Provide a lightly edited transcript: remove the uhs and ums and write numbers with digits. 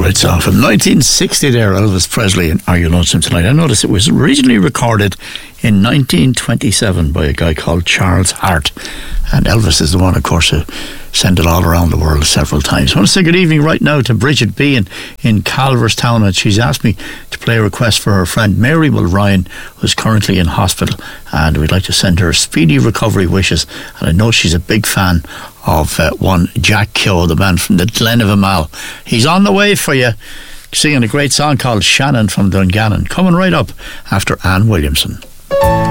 Great song from 1960 there, Elvis Presley and Are You Lonesome Tonight? I noticed it was originally recorded in 1927 by a guy called Charles Hart, and Elvis is the one, of course, who sent it all around the world several times. I want to say good evening right now to Bridget B in Calverstown, and she's asked me to play a request for her friend Mary Will Ryan, who's currently in hospital, and we'd like to send her speedy recovery wishes. And I know she's a big fan of one Jack Keogh, the man from the Glen of Amal. He's on the way for you, singing a great song called Shannon from Dungannon, coming right up after Anne Williamson.